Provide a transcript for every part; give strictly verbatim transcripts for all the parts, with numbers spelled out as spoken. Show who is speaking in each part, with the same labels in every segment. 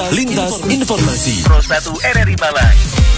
Speaker 1: Lintas, Lintas Informasi
Speaker 2: Pro satu R R I Malang.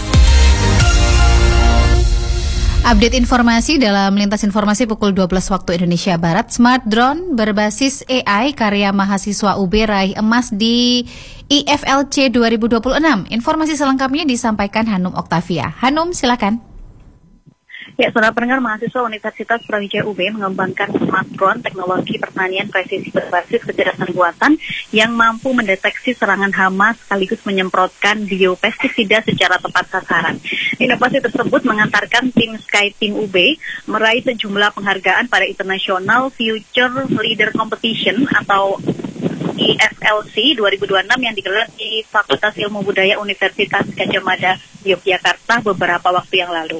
Speaker 3: Update informasi dalam Lintas Informasi pukul dua belas waktu Indonesia Barat. Smart drone berbasis A I karya mahasiswa U B raih emas di I F L C dua ribu dua puluh enam. Informasi selengkapnya disampaikan Hanum Oktavia. Hanum, silakan.
Speaker 4: Ya, saudara pendengar, mahasiswa Universitas Brawijaya U B mengembangkan smart drone teknologi pertanian presisi berbasis kecerdasan buatan yang mampu mendeteksi serangan hama sekaligus menyemprotkan biopestisida secara tepat sasaran. Inovasi tersebut mengantarkan tim Sky Team U B meraih sejumlah penghargaan pada International Future Leader Competition atau I F L C dua ribu dua puluh enam yang digelar di Fakultas Ilmu Budaya Universitas Gadjah Mada, Yogyakarta beberapa waktu yang lalu.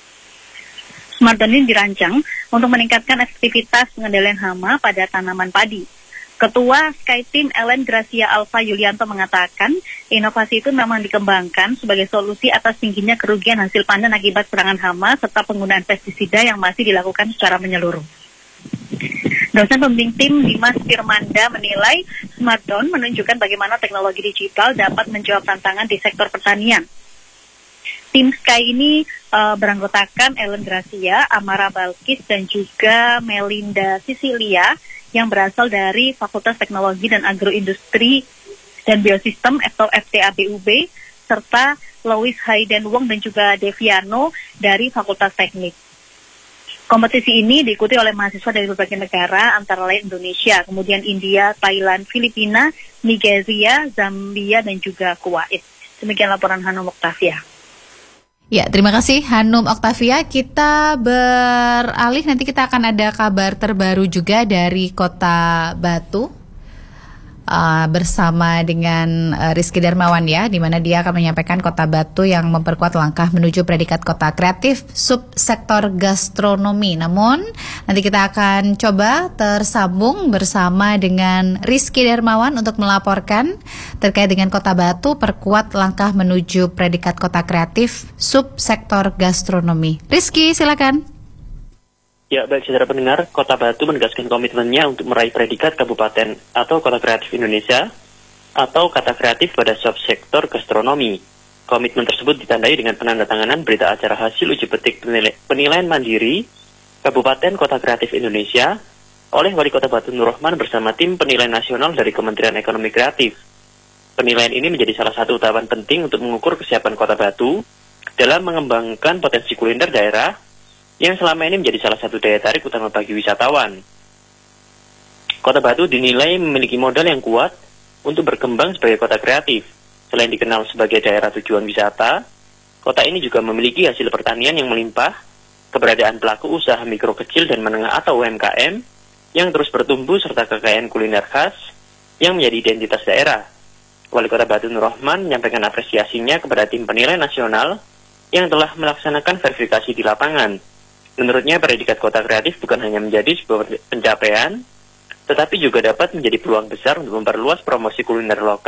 Speaker 4: Smart drone ini dirancang untuk meningkatkan efektivitas pengendalian hama pada tanaman padi. Ketua Sky Team Ellen Gracia Alfa Yulianto mengatakan, inovasi itu memang dikembangkan sebagai solusi atas tingginya kerugian hasil panen akibat serangan hama serta penggunaan pestisida yang masih dilakukan secara menyeluruh. Dosen pembimbing tim Dimas Firmanda menilai smart drone menunjukkan bagaimana teknologi digital dapat menjawab tantangan di sektor pertanian. Tim Sky ini uh, beranggotakan Ellen Gracia, Amara Balkis, dan juga Melinda Sicilia yang berasal dari Fakultas Teknologi dan Agroindustri dan Biosistem atau F T A B U B, serta Louis Hayden Wong dan juga Deviano dari Fakultas Teknik. Kompetisi ini diikuti oleh mahasiswa dari berbagai negara, antara lain Indonesia, kemudian India, Thailand, Filipina, Nigeria, Zambia, dan juga Kuwait. Demikian laporan Hanum Oktavia.
Speaker 3: Ya, terima kasih Hanum Oktavia. Kita beralih, nanti kita akan ada kabar terbaru juga dari Kota Batu uh, bersama dengan uh, Rizky Darmawan ya, di mana dia akan menyampaikan Kota Batu yang memperkuat langkah menuju predikat kota kreatif subsektor gastronomi. Namun nanti kita akan coba tersambung bersama dengan Rizky Darmawan untuk melaporkan terkait dengan Kota Batu perkuat langkah menuju predikat kota kreatif subsektor gastronomi. Rizky, silakan.
Speaker 5: Ya, baik saudara pendengar, Kota Batu menegaskan komitmennya untuk meraih predikat kabupaten atau kota kreatif Indonesia atau kata kreatif pada subsektor gastronomi. Komitmen tersebut ditandai dengan penandatanganan berita acara hasil uji petik penilai- penilaian mandiri Kabupaten Kota Kreatif Indonesia oleh Wali Kota Batu Nur Rahman bersama tim penilaian nasional dari Kementerian Ekonomi Kreatif. Penilaian ini menjadi salah satu tahapan penting untuk mengukur kesiapan Kota Batu dalam mengembangkan potensi kuliner daerah yang selama ini menjadi salah satu daya tarik utama bagi wisatawan. Kota Batu dinilai memiliki modal yang kuat untuk berkembang sebagai kota kreatif. Selain dikenal sebagai daerah tujuan wisata, kota ini juga memiliki hasil pertanian yang melimpah, keberadaan pelaku usaha mikro kecil dan menengah atau U M K M yang terus bertumbuh serta kekayaan kuliner khas yang menjadi identitas daerah. Wali Kota Batu Nur Rahman menyampaikan apresiasinya kepada tim penilai nasional yang telah melaksanakan verifikasi di lapangan. Menurutnya, predikat kota kreatif bukan hanya menjadi sebuah pencapaian, tetapi juga dapat menjadi peluang besar untuk memperluas promosi kuliner lokal